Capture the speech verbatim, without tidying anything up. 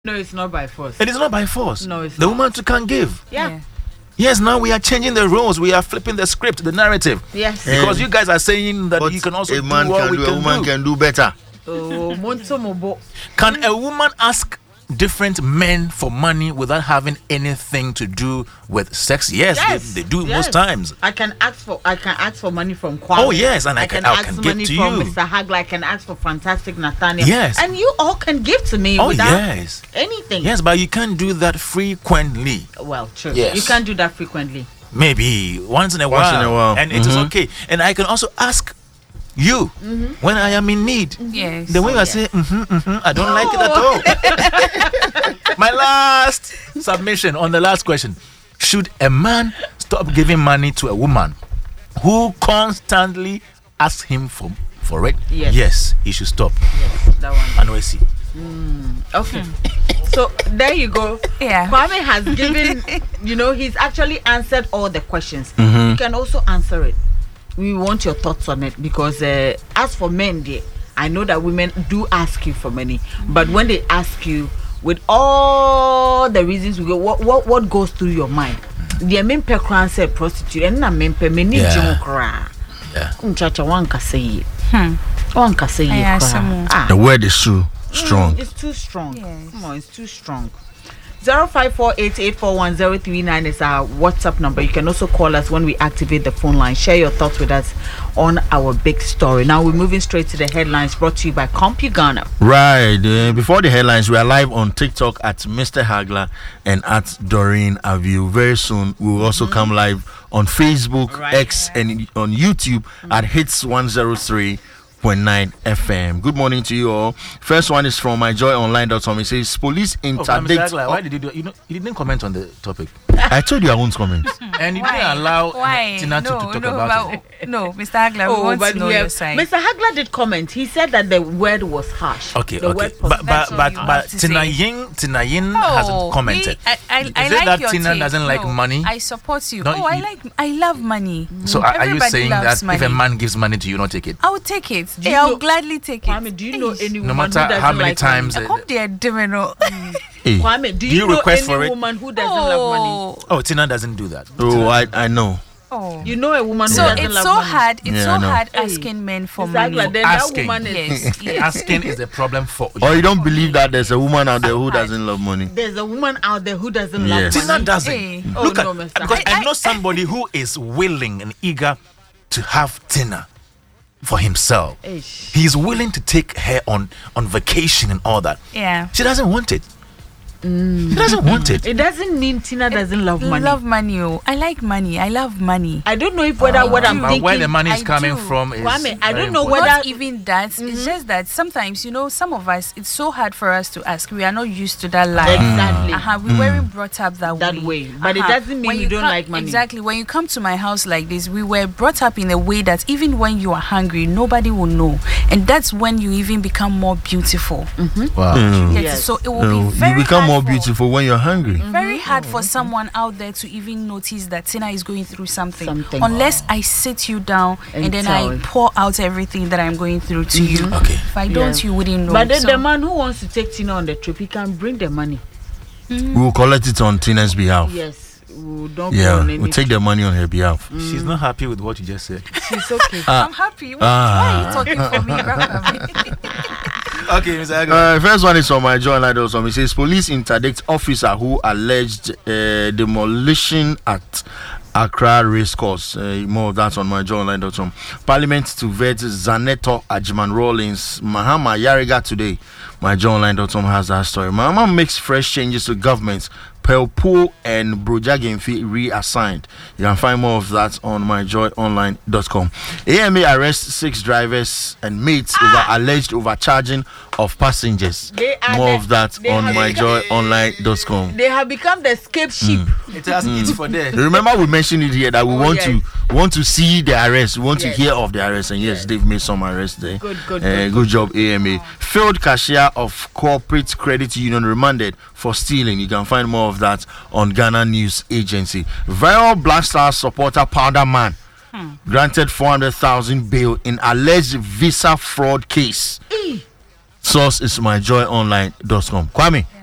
No, it's not by force. It is not by force. No, it's the not. woman too can give. Yeah. Yeah. Yes, now we are changing the rules. We are flipping the script, the narrative. Yes. Because Um, you guys are saying that But you can also a do man what can we do, can a woman do. can do better. Oh, Monto Mobo. Can a woman ask different men for money without having anything to do with sex? Yes, Yes. they, they do yes. most times. I can ask for I can ask for money from Kwame. Oh, yes, and I can- I ask can give money to from you. Mister Hagler. I can ask for Fantastic Nathaniel. Yes. And you all can give to me Oh, without yes. anything. Yes, but you can't do that frequently. Well, true. Yes. You can't do that frequently. Maybe once in a Once while. in a while. And it is Mhm. okay. And I can also ask you when I am in need. Yes. The way Oh, I yeah. say, mm-hmm, mm-hmm, I don't like it at all. My last submission on the last question. Should a man stop giving money to a woman who constantly asks him for, for it? Yes. Yes, he should stop. Yes, that one. I know I see. Okay. So there you go. Yeah. Kwame has given, you know, he's actually answered all the questions. Mhm. You can also answer it. We want your thoughts on it because uh, as for men, dear, I know that women do ask you for money, but when they ask you with all the reasons we go, what what, what goes through your mind? The men per crown said prostitute and na men per many Yeah. jumokra. Yeah. Chacha one can say it. Hmm. One can say Yeah, it. some- Ah. The word is too strong. Mm, it's too strong. Yes. Come on, it's too strong. Zero five four eight eight four one zero three nine is our WhatsApp number. You can also call us when we activate the phone line. Share your thoughts with us on our big story. Now we're moving straight to the headlines brought to you by CompuGhana. Right. Uh, before the headlines, we are live on TikTok at Mister Hagler and at Doreen Aviu. Very soon, we will also come live on Facebook, Right. X, and on YouTube at Hits one oh three point nine F M. Good morning to you all. First one is from my joy online dot com. It says, police Oh, Mister interdict. Agla, why did you do you know you didn't comment on the topic? I told you I won't comment. And you Why? didn't allow Why? Tina to, no, to talk no, about it. but, no, Mister Agla, we want to know we your have- side. Mister Hagler did comment. He said that the word was harsh. Okay, the okay. Word But but That's but, all you but have to Tina say. Yin Tina Yin Oh, hasn't commented. me, I, I, Is I it like that your Tina take. doesn't like No, money? I support you. No, oh, I you- like, I love money. So are, are you Everybody saying loves that money. if a man gives money to you, not take it? I will take it. Do you Yeah, I'll know- gladly take it. Kwame, do you know Hey. any No woman matter who doesn't how many like times money? it- Come there, Dimeno. Hey. Kwame, do you, Do you know request any for it? woman who doesn't love money? Oh, Oh, Tina doesn't do that. Oh, I, I know. oh. You know a woman So who doesn't it's love so money. hard. It's Yeah, so I know. hard Hey, asking men for Mister money. Hagler, then Asking. that woman is. Yes, yes. Asking is a problem for you. Or you don't believe that there's a woman out there who doesn't love money. There's a woman out there who doesn't Yes. love Tina money. doesn't. Hey. Oh, Look no, at Mister because I, I- know somebody who is willing and eager to have Tina for himself. Eish. He's willing to take her on on vacation and all that. Yeah. She doesn't want it. She doesn't want it. It doesn't mean Tina doesn't love money. Love money. Oh. I like money. I love money. I don't know if whether what I'm do. But thinking. where the money is I coming do. from is Kwame, I very don't know important. whether- Not even that. It's just that sometimes, you know, some of us, it's so hard for us to ask. We are not used to that life. Exactly. Uh-huh. We weren't brought up that, That way. But it doesn't mean When you don't come- like money. Exactly. When you come to my house like this, we were brought up in a way that even when you are hungry, nobody will know. And that's when you even become more beautiful. Wow. Mm. Yes. Yes. So it will No, be very you become hard more for- beautiful when you're hungry. Very hard for someone out there to even notice that Tina is going through something, Something. unless I sit you down and, And then tell I you. pour out everything that I'm going through to you. Okay. If I don't, Yeah. you wouldn't know. But then So- the man who wants to take Tina on the trip, he can bring the money. We will collect it on Tina's behalf. Yes. We don't go Yeah, on any we'll take the money on her behalf. She's not happy with what you just said. She's okay. I'm happy. Why ah. are you talking for me? Grandma? Okay, Mister Agla. Uh, first one is from my joy online dot com. It says police interdict officer who alleged uh, demolition at Accra Racecourse. Uh, more of that on my joy online dot com. Parliament to vet Zaneto Ajman Rawlings Mahama Yariga today. My joy online dot com has that story. Mahama makes fresh changes to government. Pelpo and Brojagenfi reassigned. You can find more of that on my joy online dot com. A M A arrests six drivers and mates over alleged overcharging of passengers. They are More the- of that they on have my become- joy online dot com. They have become the scape sheep. It has eats for there. Remember we mentioned it here that we Oh, want yes. to want to see the arrest. We want Yes. to hear of the arrest, and yes, they've made some arrests there. Good, good, Uh, good, good job, A M A. Failed cashier of Corporate Credit Union remanded for stealing. You can find more of that on Ghana News Agency. Viral Black Stars supporter Powder Man granted four hundred thousand bail in alleged visa fraud case. Source is my joy online dot com. Kwame.